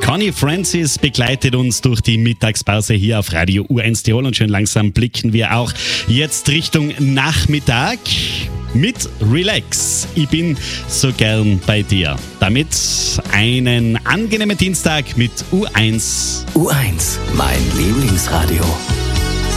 Connie Francis begleitet uns durch die Mittagspause hier auf Radio U1 Tirol und schön langsam blicken wir auch jetzt Richtung Nachmittag mit Relax. Ich bin so gern bei dir. Damit einen angenehmen Dienstag mit U1. U1, mein Lieblingsradio.